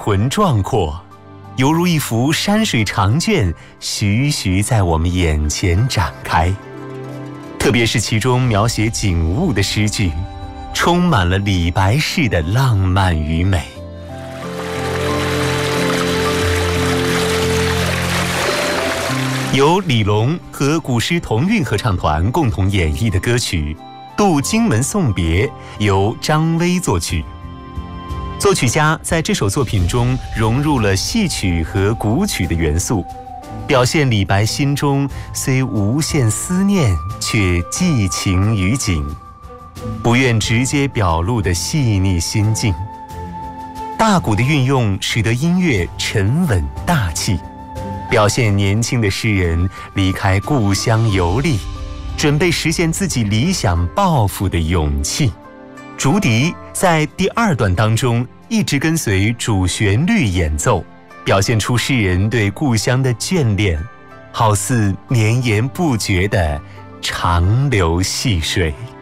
浑壮阔，犹如一幅山水长卷，徐徐在我们眼前展开。特别是其中描写景物的诗句，充满了李白式的浪漫与美。由李龙和古诗同韵合唱团共同演绎的歌曲《渡荆门送别》，由张威作曲。作曲家在这首作品中融入了戏曲和古曲的元素，表现李白心中虽无限思念，却寄情于景，不愿直接表露的细腻心境。大鼓的运用使得音乐沉稳大气，表现年轻的诗人离开故乡游历，准备实现自己理想抱负的勇气。竹笛在第二段当中一直跟随主旋律演奏，表现出诗人对故乡的眷恋，好似绵延不绝的长流细水。